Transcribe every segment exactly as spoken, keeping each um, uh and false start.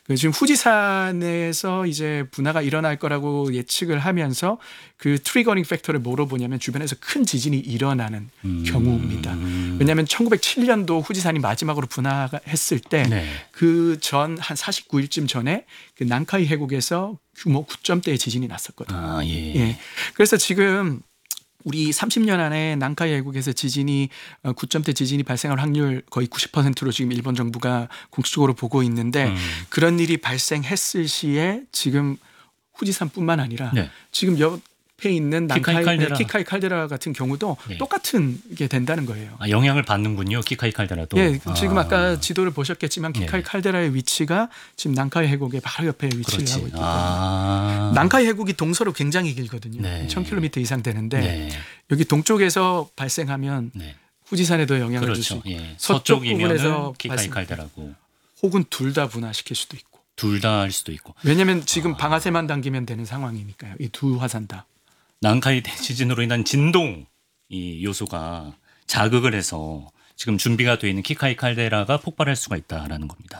지금 후지산에서 이제 분화가 일어날 거라고 예측을 하면서 그 트리거링 팩터를 뭐로 보냐면 주변에서 큰 지진이 일어나는 음. 경우입니다. 왜냐하면 천구백칠 년도 후지산이 마지막으로 분화했을 때 그 전 한 사십구 일쯤 전에 그 난카이 해곡에서 규모 구 점대의 지진이 났었거든요. 아, 예. 예. 그래서 지금 우리 삼십 년 안에 난카이 해곡에서 지진이 구 점대 지진이 발생할 확률 거의 구십 퍼센트로 지금 일본 정부가 공식적으로 보고 있는데 음. 그런 일이 발생했을 시에 지금 후지산뿐만 아니라 네. 지금 옆에 있는 난카이 키카이 칼데라, 키카이 칼데라 같은 경우도 네. 똑같은 게 된다는 거예요. 아, 영향을 받는군요. 키카이 칼데라도. 예, 지금 아. 아까 지도를 보셨겠지만 키카이 네. 칼데라의 위치가 지금 난카이 해곡의 바로 옆에 위치를 그렇지. 하고 있거든요. 아. 난카이 해곡이 동서로 굉장히 길거든요. 네. 천 킬로미터 이상 되는데 네. 여기 동쪽에서 발생하면 네. 후지산에도 영향을 줄 수 그렇죠. 있고 예. 서쪽 부분에서 키카이 칼데라고 혹은 둘 다 분화시킬 수도 있고 둘 다 할 수도 있고 왜냐하면 지금 아. 방아쇠만 당기면 되는 상황이니까요. 이 두 화산 다. 난카이 대지진으로 인한 진동 이 요소가 자극을 해서 지금 준비가 되어 있는 키카이 칼데라가 폭발할 수가 있다라는 겁니다.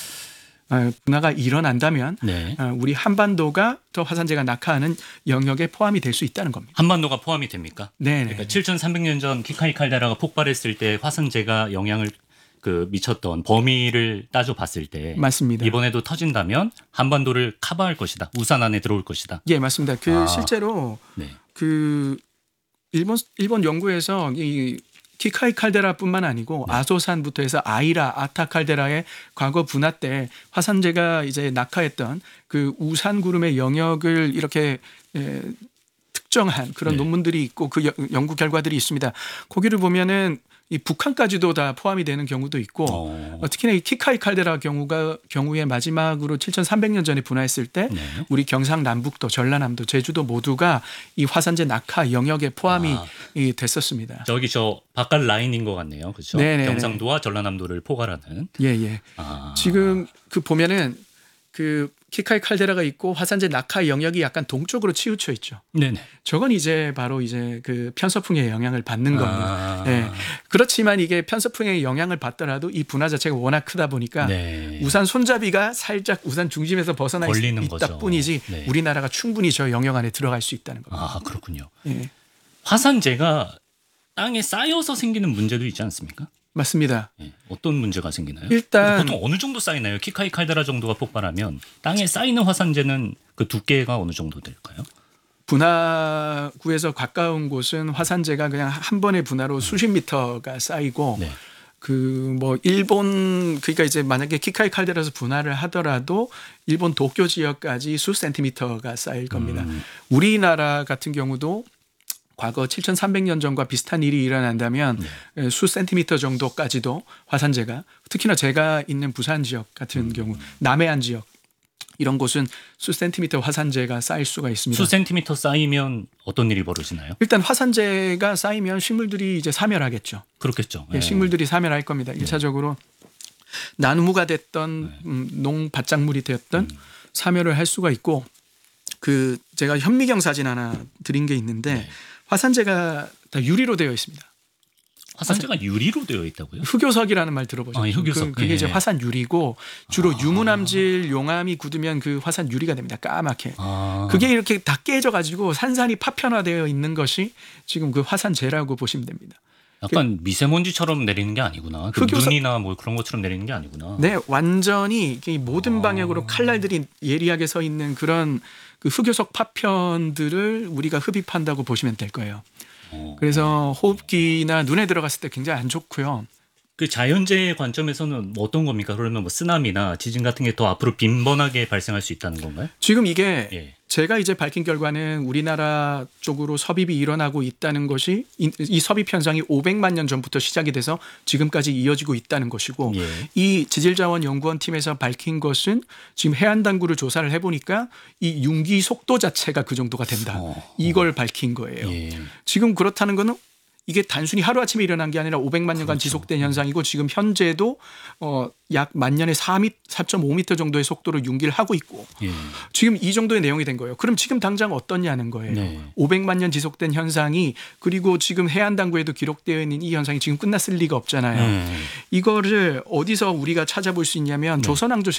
분화가 일어난다면 네. 우리 한반도가 더 화산재가 낙하하는 영역에 포함이 될 수 있다는 겁니다. 한반도가 포함이 됩니까? 네. 그러니까 칠천삼백 년 전 키카이 칼데라가 폭발했을 때 화산재가 영향을 그 미쳤던 범위를 따져봤을 때 맞습니다. 이번에도 터진다면 한반도를 커버할 것이다. 우산 안에 들어올 것이다. 예, 맞습니다. 그 아. 실제로 네. 그 일본 일본 연구에서 이 키카이 칼데라뿐만 아니고 네. 아소산부터 해서 아이라, 아타 칼데라의 과거 분화 때 화산재가 이제 낙하했던 그 우산 구름의 영역을 이렇게 에, 특정한 그런 네. 논문들이 있고 그 여, 연구 결과들이 있습니다. 거기를 보면은 이 북한까지도 다 포함이 되는 경우도 있고 어. 특히나 이 키카이 칼데라 경우가 경우에 마지막으로 칠천삼백 년 전에 분화했을 때 네. 우리 경상남북도, 전라남도, 제주도 모두가 이 화산재 낙하 영역에 포함이 아. 됐었습니다. 저기 저 바깥 라인인 것 같네요, 그렇죠? 네네. 경상도와 전라남도를 포괄하는. 예예. 아. 지금 그 보면은 그 키카이 칼데라가 있고 화산재 낙하 영역이 약간 동쪽으로 치우쳐 있죠. 네네. 저건 이제 바로 이제 그 편서풍의 영향을 받는 겁니다. 아. 네. 그렇지만 이게 편서풍의 영향을 받더라도 이 분화 자체가 워낙 크다 보니까 네. 우산 손잡이가 살짝 우산 중심에서 벗어나 있다 거죠. 뿐이지 네. 우리나라가 충분히 저 영역 안에 들어갈 수 있다는 겁니다. 아, 그렇군요. 네. 화산재가 땅에 쌓여서 생기는 문제도 있지 않습니까? 맞습니다. 네. 어떤 문제가 생기나요? 일단 보통 어느 정도 쌓이나요? 키카이 칼데라 정도가 폭발하면 땅에 쌓이는 화산재는 그 두께가 어느 정도 될까요? 분화구에서 가까운 곳은 화산재가 그냥 한 번의 분화로 수십 미터가 쌓이고 네. 그 뭐 일본 그러니까 이제 만약에 키카이 칼데라에서 분화를 하더라도 일본 도쿄 지역까지 수 센티미터가 쌓일 겁니다. 음. 우리나라 같은 경우도 과거 칠천삼백 년 전과 비슷한 일이 일어난다면 네. 수 센티미터 정도까지도 화산재가 특히나 제가 있는 부산 지역 같은 음. 경우 남해안 지역 이런 곳은 수 센티미터 화산재가 쌓일 수가 있습니다. 수 센티미터 쌓이면 어떤 일이 벌어지나요? 일단 화산재가 쌓이면 식물들이 이제 사멸하겠죠. 그렇겠죠. 네. 식물들이 사멸할 겁니다. 일 차적으로 나무가 됐던 네. 음, 농밭작물이 되었던 음. 사멸을 할 수가 있고 그 제가 현미경 사진 하나 드린 게 있는데 네. 화산재가 다 유리로 되어 있습니다. 화산재가 화산... 유리로 되어 있다고요? 흑요석이라는 말 들어보셨죠? 아, 흑요석. 그, 그게 예. 이제 화산 유리고 주로 아. 유문암질 용암이 굳으면 그 화산 유리가 됩니다. 까맣게. 아. 그게 이렇게 다 깨져가지고 산산이 파편화되어 있는 것이 지금 그 화산재라고 보시면 됩니다. 약간 그, 미세먼지처럼 내리는 게 아니구나. 그 흑요석... 눈이나 뭐 그런 것처럼 내리는 게 아니구나. 네, 완전히 모든 아. 방향으로 칼날들이 예리하게 서 있는 그런 그 흑요석 파편들을 우리가 흡입한다고 보시면 될 거예요. 그래서 호흡기나 눈에 들어갔을 때 굉장히 안 좋고요. 그 자연재해 관점에서는 뭐 어떤 겁니까? 그러면 뭐 쓰나미나 지진 같은 게 더 앞으로 빈번하게 발생할 수 있다는 건가요? 지금 이게 예. 제가 이제 밝힌 결과는 우리나라 쪽으로 섭입이 일어나고 있다는 것이 이, 이 섭입 현상이 오백만 년 전부터 시작이 돼서 지금까지 이어지고 있다는 것이고 예. 이 지질자원연구원 팀에서 밝힌 것은 지금 해안당구를 조사를 해보니까 이 융기 속도 자체가 그 정도가 된다. 어. 이걸 밝힌 거예요. 예. 지금 그렇다는 거는 이게 단순히 하루아침에 일어난 게 아니라 오백만 년간 그렇죠. 지속된 현상이고 지금 현재도 어, 약 만 년에 사 점 오 미터 정도의 속도로 융기를 하고 있고 예. 지금 이 정도의 내용이 된 거예요. 그럼 지금 당장 어떠냐는 거예요. 네. 오백만 년 지속된 현상이 그리고 지금 해안당구에도 기록되어 있는 이 현상이 지금 끝났을 리가 없잖아요. 네. 이거를 어디서 우리가 찾아볼 수 있냐면 네. 조선왕조